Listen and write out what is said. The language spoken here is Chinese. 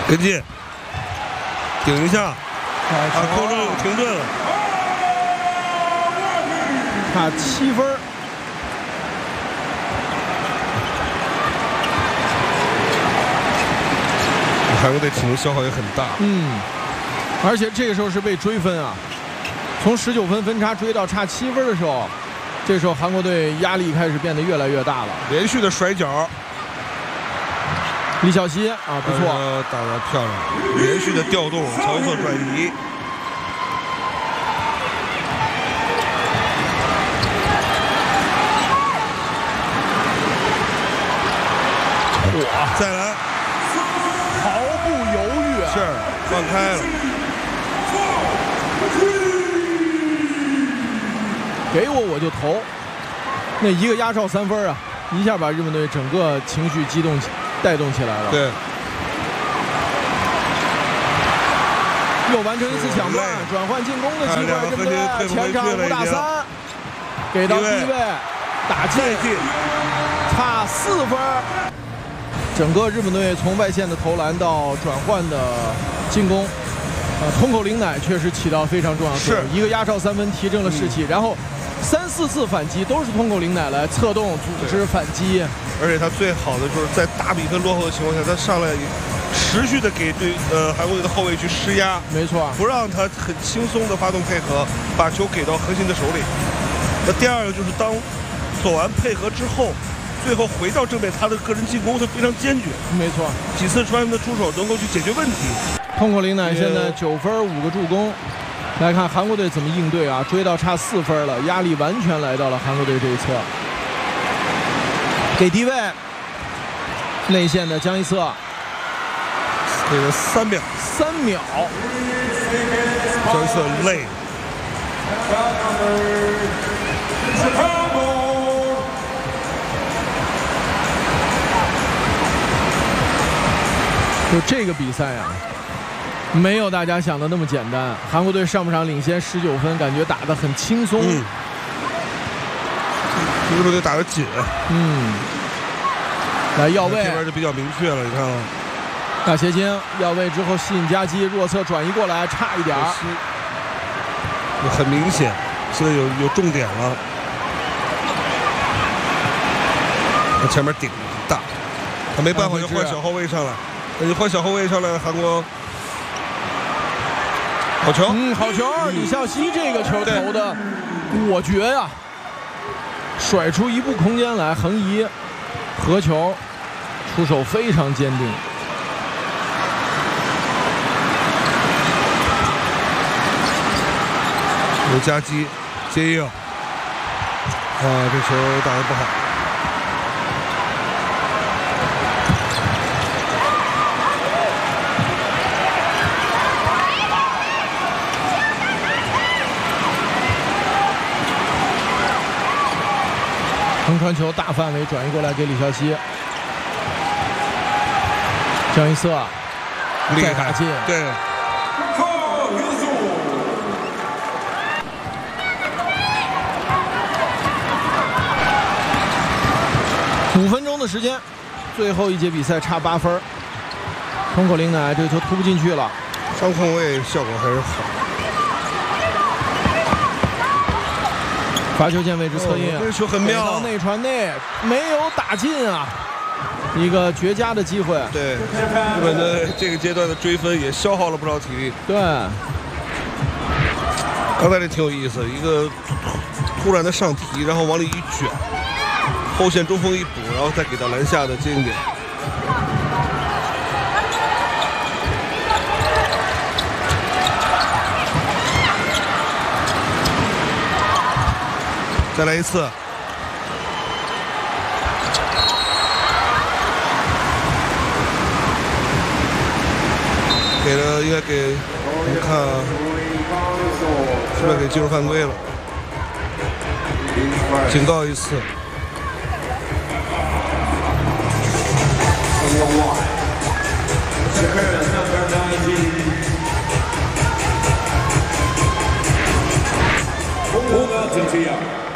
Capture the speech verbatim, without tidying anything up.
跟进，顶一下，啊，扣住停顿了， 差七分。 韩国队体能消耗也很大， 嗯，而且这个时候是被追分啊，从十九分分差追到差七分的时候，这时候韩国队压力开始变得越来越大了。 连续的甩脚， 李晓溪啊，不错， 呃、打得漂亮，连续的调动，角色转移。哇，再来， 毫不犹豫， 是放开了， 给我我就投，那一个压哨三分啊，一下把日本队整个情绪激动起带动起来了。 对， 又完成一次抢断，转换进攻的机会，对不对？前场五打三，给到低位，打进，差四分。整个日本队从外线的投篮到转换的进攻，呃，通口玲乃确实起到非常重要的作用。一个压哨三分提振了士气，嗯、然后三四次反击都是通口玲乃来策动、组织反击。 而且他最好的就是在大比分落后的情况下，他上来持续的给对呃韩国队的后卫去施压， 没错， 不让他很轻松的发动配合，把球给到核心的手里。那第二个就是当做完配合之后。最后回到正面，他的个人进攻是非常坚决， 没错， 几次穿的出手能够去解决问题。 通口玲乃现在九分五个助攻，来看韩国队怎么应对啊？追到差四分了，压力完全来到了韩国队这一侧。给低位，内线的江一策， 给了三秒， 三秒， 江一策累。 就这个比赛啊，没有大家想的那么简单。韩国队上半场领先十九分，感觉打得很轻松。 嗯，日本队打得紧。 嗯，来要位， 这边就比较明确了，你看了。 大斜经要位之后吸引夹击，弱侧转移过来，差一点儿。 很明显，现在有有重点了。那前面顶大，他没办法就换小后卫上来。那你换小后卫上来，韩国好球， 嗯，好球！李孝熙这个球投的果决呀、啊，甩出一步空间来，横移合球，出手非常坚定。 有夹击，接应，啊，这球打得不好。 横传球大范围转移过来给李孝熙，江一瑟再打进， 对。 五分钟的时间，最后一节比赛差八分。通口玲乃这个球突不进去了， 双控卫效果还是好。 罚球线位置策应， 这个球很妙， 到内传内没有打进啊，一个绝佳的机会。 对，日本的这个阶段的追分也消耗了不少体力。 对， 刚才这挺有意思，一个突然的上提，然后往里一卷，后线中锋一补，然后再给到篮下的接应点。再来一次，给了，应该给，我们看是不是给技术犯规了？警告一次。 Welcome to